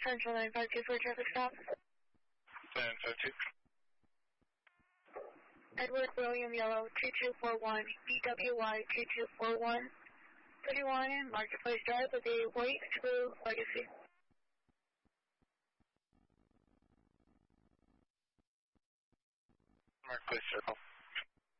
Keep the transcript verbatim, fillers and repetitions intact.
Central nine five two for traffic stop. nine five two. Edward William Yellow two two four one, B W Y two two four one, thirty-one Marketplace Drive with a white true legacy. Marketplace Circle.